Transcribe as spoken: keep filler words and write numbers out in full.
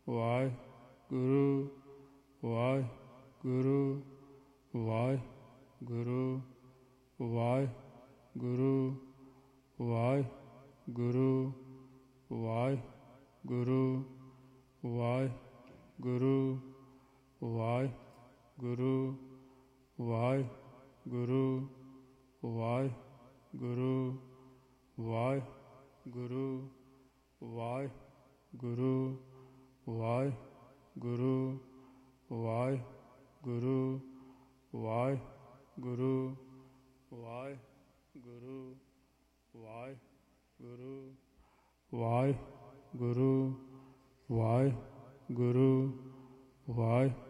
Waheguru Waheguru Waheguru Waheguru Waheguru Waheguru Waheguru Waheguru Waheguru Waheguru Waheguru Waheguru Waheguru Waheguru Waheguru Waheguru Waheguru Waheguru Waheguru ਵਾਹਿ